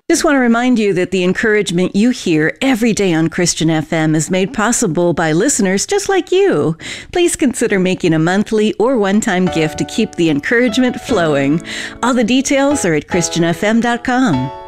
Just want to remind you that the encouragement you hear every day on Christian FM is made possible by listeners just like you. Please consider making a monthly or one-time gift to keep the encouragement flowing. All the details are at ChristianFM.com.